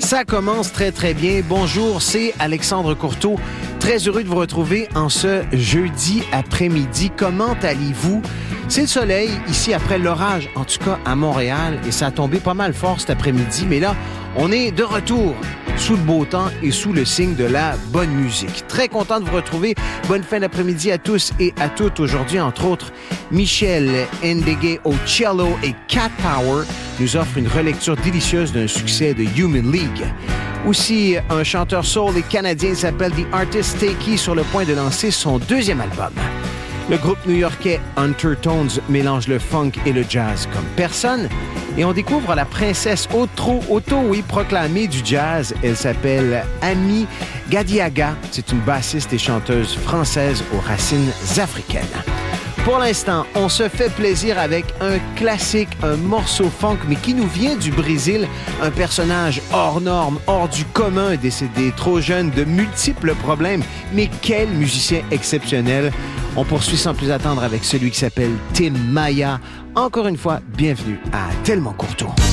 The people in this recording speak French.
Ça commence très, très bien. Bonjour, c'est Alexandre Courteau. Très heureux de vous retrouver en ce jeudi après-midi. Comment allez-vous? C'est le soleil ici après l'orage, en tout cas à Montréal, et ça a tombé pas mal fort cet après-midi. Mais là, on est de retour sous le beau temps et sous le signe de la bonne musique. Très content de vous retrouver. Bonne fin d'après-midi à tous et à toutes. Aujourd'hui, entre autres, Michel Ndegué au cello et Cat Power nous offre une relecture délicieuse d'un succès de Human League. Aussi, un chanteur soul et canadien s'appelle The Artist Takey sur le point de lancer son deuxième album. Le groupe new-yorkais Undertones mélange le funk et le jazz comme personne. Et on découvre la princesse auto-proclamée du jazz. Elle s'appelle Ami Gadiaga. C'est une bassiste et chanteuse française aux racines africaines. Pour l'instant, on se fait plaisir avec un classique, un morceau funk, mais qui nous vient du Brésil. Un personnage hors norme, hors du commun, décédé trop jeune, de multiples problèmes. Mais quel musicien exceptionnel! On poursuit sans plus attendre avec celui qui s'appelle Tim Maya. Encore une fois, bienvenue à Tellement Courteau.